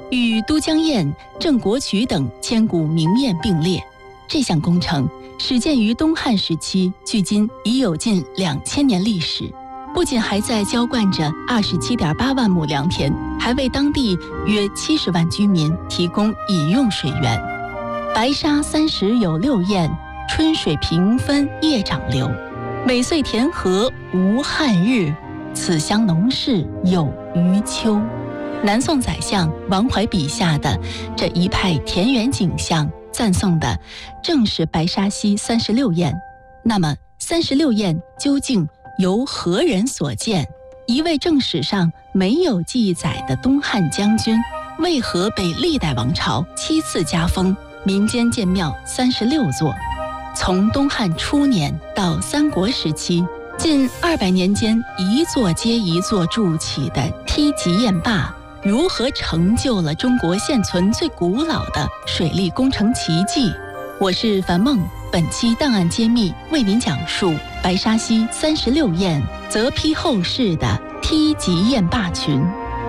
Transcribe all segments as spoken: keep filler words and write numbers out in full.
与都江堰、郑国渠等千古名堰并列。这项工程始建于东汉时期，距今已有近两千年历史。不仅还在浇灌着二十七点八万亩良田，还为当地约七十万居民提供饮用水源。白沙三十有六堰，春水平分叶长流。每岁田禾无旱日，此乡农事有余秋。南宋宰相王怀笔下的这一派田园景象，赞颂的正是白沙溪三十六堰。那么三十六堰究竟由何人所建？一位正史上没有记载的东汉将军，为何被历代王朝七次加封民间建庙三十六座？从东汉初年到三国时期，近二百年间，一座接一座筑起的梯级堰坝，如何成就了中国现存最古老的水利工程奇迹？我是樊梦，本期档案揭秘为您讲述白沙溪三十六堰择批后世的梯级堰坝群。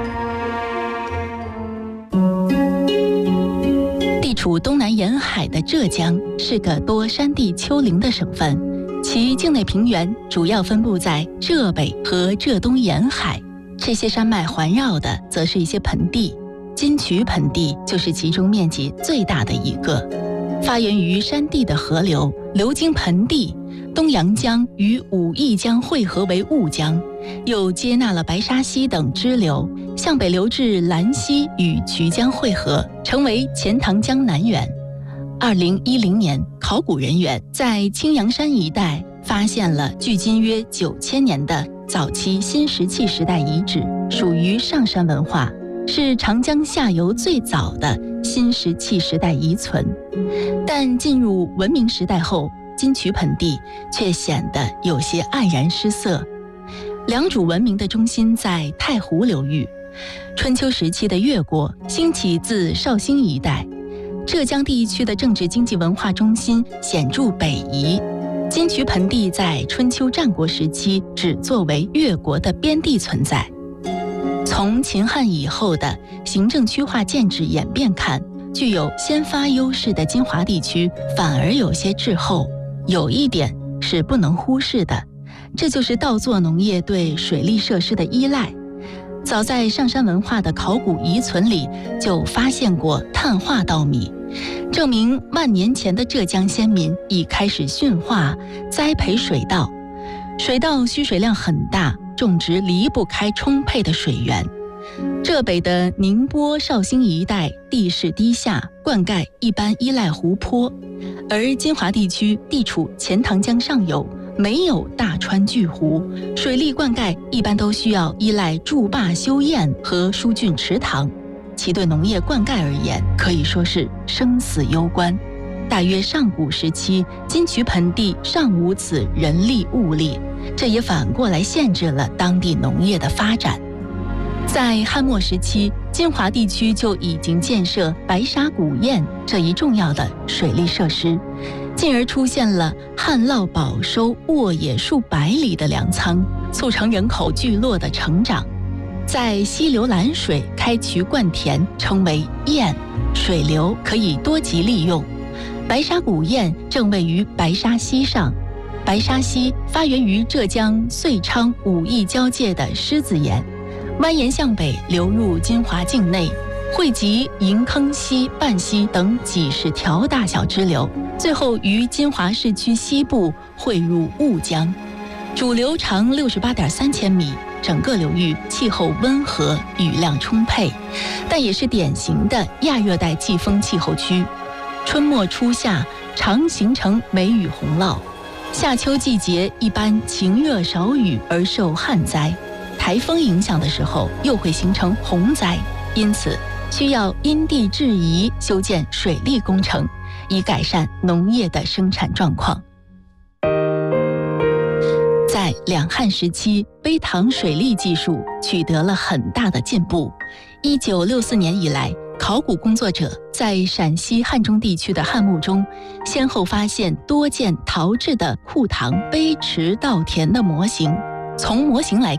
地处东南沿海的浙江是个多山地丘陵的省份，其境内平原主要分布在浙北和浙东沿海，这些山脉环绕的则是一些盆地，金渠盆地就是其中面积最大的一个。发源于山地的河流流经盆地，东阳江与武义江汇合为婺江，又接纳了白沙溪等支流，向北流至兰溪与衢江汇合，成为钱塘江南源。二零一零年，考古人员在青阳山一带发现了距今约九千年的早期新石器时代遗址，属于上山文化，是长江下游最早的新石器时代遗存。但进入文明时代后，金渠盆地却显得有些黯然失色。良渚文明的中心在太湖流域，春秋时期的越国兴起自绍兴一带，浙江地区的政治经济文化中心显著北移。金渠盆地在春秋战国时期只作为越国的边地存在。从秦汉以后的行政区划建制演变看，具有先发优势的金华地区反而有些滞后。有一点是不能忽视的，这就是稻作农业对水利设施的依赖。早在上山文化的考古遗存里就发现过碳化稻米，证明万年前的浙江先民已开始驯化栽培水稻。水稻需水量很大，种植离不开充沛的水源。浙北的宁波、绍兴一带地势低下，灌溉一般依赖湖泊，而金华地区地处钱塘江上游，没有大川巨湖，水利灌溉一般都需要依赖筑坝修堰和疏浚池塘，其对农业灌溉而言可以说是生死攸关。大约上古时期，金渠盆地尚无此人力物力，这也反过来限制了当地农业的发展。在汉末时期，金华地区就已经建设白沙古堰这一重要的水利设施，进而出现了旱涝保收、沃野数百里的粮仓，促成人口聚落的成长。在溪流拦水、开渠灌田，称为堰，水流可以多级利用。白沙古堰正位于白沙溪上，白沙溪发源于浙江遂昌武义交界的狮子岩，蜿蜒向北流入金华境内，汇集银坑溪、半溪等几十条大小支流，最后于金华市区西部汇入婺江。主流长六十八点三千米，整个流域气候温和，雨量充沛，但也是典型的亚热带季风气候区。春末初夏常形成梅雨洪涝，夏秋季节一般晴热少雨而受旱灾，台风影响的时候又会形成洪灾，因此需要因地制宜修建水利工程，以改善农业的生产状况。在两汉时期，陂塘水利技术取得了很大的进步。一九六四年以来，考古工作者在陕西汉中地区的汉墓中，先后发现多件陶制的库塘、碑池、稻田的模型。从模型来看，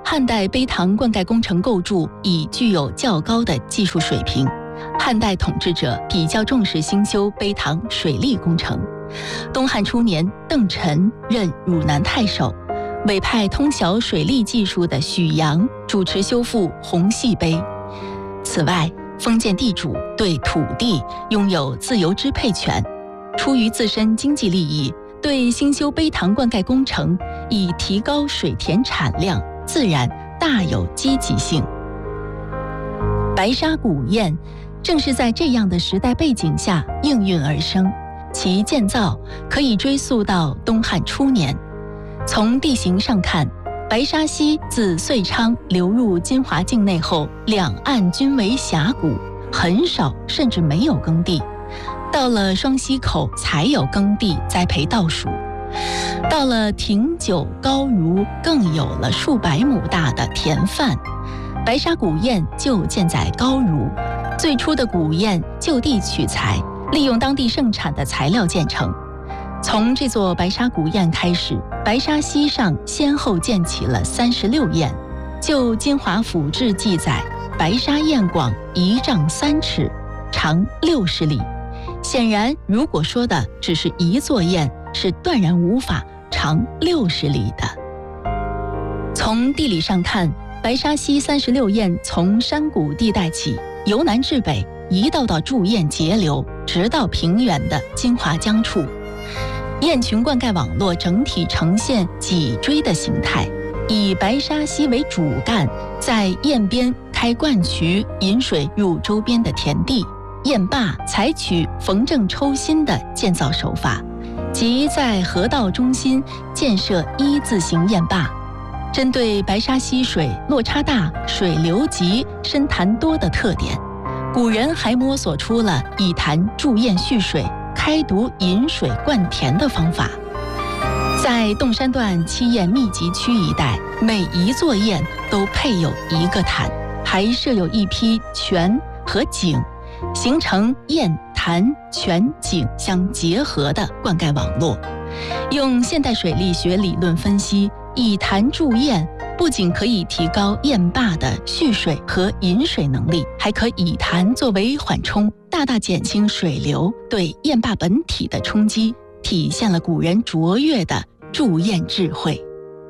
汉代碑塘灌溉工程构筑已具有较高的技术水平。汉代统治者比较重视兴修碑塘水利工程。东汉初年，邓晨任汝南太守，委派通晓水利技术的许阳主持修复红细碑。此外，封建地主对土地拥有自由支配权，出于自身经济利益，对兴修碑塘灌溉工程以提高水田产量，自然大有积极性。白沙古堰正是在这样的时代背景下应运而生，其建造可以追溯到东汉初年。从地形上看，白沙溪自遂昌流入金华境内后，两岸均为峡谷，很少甚至没有耕地。到了双溪口才有耕地栽培稻黍。到了亭酒高如，更有了数百亩大的田范。白沙古堰就建在高如，最初的古堰就地取材，利用当地盛产的材料建成。从这座白沙古堰开始，白沙溪上先后建起了三十六堰。就《金华府志》记载，白沙堰广一丈三尺，长六十里。显然，如果说的只是一座堰，是断然无法长六十里的。从地理上看，白沙溪三十六堰从山谷地带起，由南至北，一道道筑堰截流，直到平原的金华江处。堰群灌溉网络整体呈现脊椎的形态，以白沙溪为主干，在堰边开灌渠，引水入周边的田地。堰坝采取缝正抽心的建造手法，即在河道中心建设一字形堰坝。针对白沙溪水落差大、水流急、深潭多的特点，古人还摸索出了以潭筑堰蓄水、开渎引水灌田的方法。在洞山段七堰密集区一带，每一座堰都配有一个潭，还设有一批泉和井，形成堰潭泉井相结合的灌溉网络。用现代水利学理论分析，以潭筑堰不仅可以提高堰坝的蓄水和引水能力，还可以潭作为缓冲，大大减轻水流对堰坝本体的冲击，体现了古人卓越的筑堰智慧。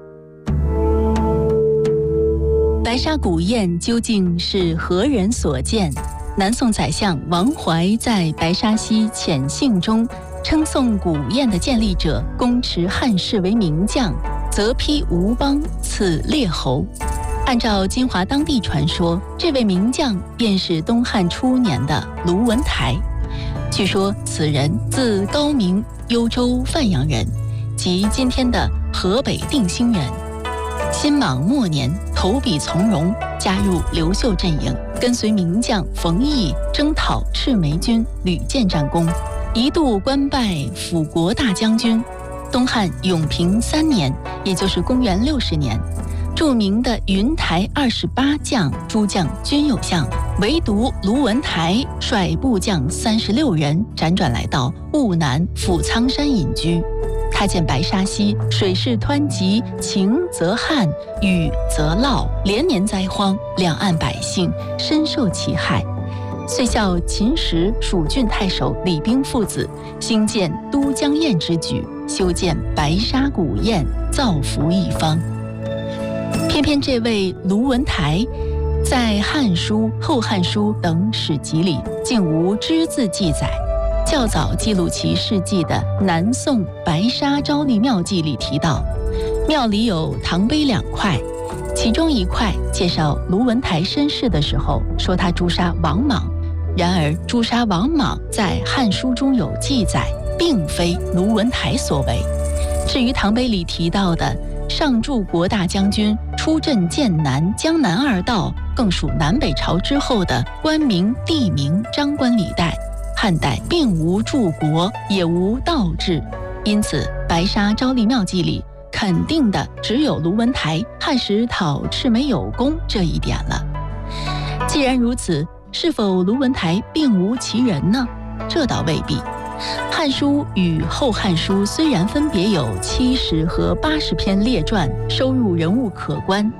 白沙古堰究竟是何人所建？南宋宰相王怀在《白沙溪浅信》中称颂古堰的建立者公持汉室为名将，则披吴邦，赐列侯。按照金华当地传说，这位名将便是东汉初年的卢文台。据说此人字高明，幽州范阳人，即今天的河北定兴人。新莽末年投笔从戎，加入刘秀阵营，跟随名将冯异征讨赤眉军，屡建战功，一度官拜辅国大将军。东汉永平三年，也就是公元六十年，著名的云台二十八将诸将均有相，唯独卢文台率部将三十六人辗转来到婺南抚苍山隐居。他见白沙溪水势湍急，晴则旱，雨则涝，连年灾荒，两岸百姓深受其害，遂效秦时蜀郡太守李冰父子兴建都江堰之举，修建白沙古堰，造福一方。偏偏这位卢文台在《汉书》《后汉书》等史籍里竟无只字记载。较早记录其事迹的南宋白沙昭历庙记里提到，庙里有唐碑两块，其中一块介绍卢文台身世的时候说他诛杀王莽，然而诛杀王莽在《汉书》中有记载，并非卢文台所为。至于唐碑里提到的上柱国大将军出镇剑南、江南二道，更属南北朝之后的官名、地名、章官礼代。汉代并无柱国，也无道制，因此白沙昭历庙记里肯定的只有卢文台汉时讨赤眉有功这一点了。既然如此，是否卢文台并无其人呢？这倒未必。《汉书》与《后汉书》虽然分别有七十和八十篇列传，收入人物可观，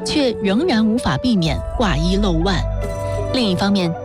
却仍然无法避免挂一漏万。另一方面，